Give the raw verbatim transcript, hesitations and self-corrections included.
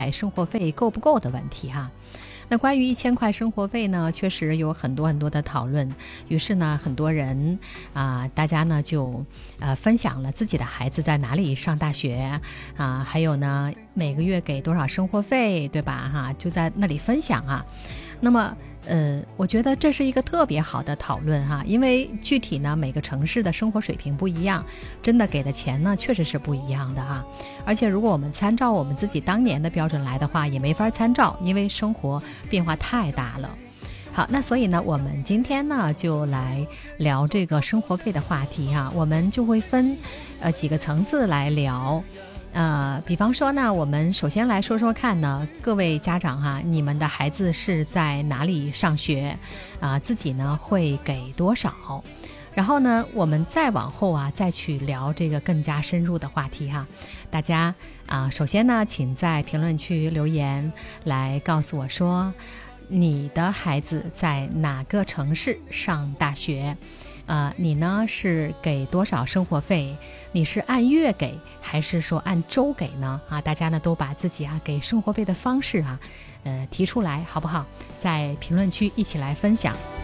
块生活费够不够的问题哈。那关于一千块生活费呢，确实有很多很多的讨论。于是呢，很多人啊、呃，大家呢就呃分享了自己的孩子在哪里上大学啊、呃，还有呢每个月给多少生活费，对吧？哈，就在那里分享啊。那么呃，我觉得这是一个特别好的讨论哈，因为具体呢每个城市的生活水平不一样，真的给的钱呢确实是不一样的哈。而且如果我们参照我们自己当年的标准来的话，也没法参照，因为生活变化太大了。好，那所以呢，我们今天呢就来聊这个生活费的话题哈，我们就会分呃几个层次来聊。呃，比方说呢，我们首先来说说看呢，各位家长哈，你们的孩子是在哪里上学啊、呃？自己呢会给多少？然后呢，我们再往后啊，再去聊这个更加深入的话题哈。大家啊、呃，首先呢，请在评论区留言来告诉我说，你的孩子在哪个城市上大学？呃，你呢是给多少生活费？你是按月给还是说按周给呢？啊，大家呢都把自己啊给生活费的方式啊，呃提出来好不好？在评论区一起来分享。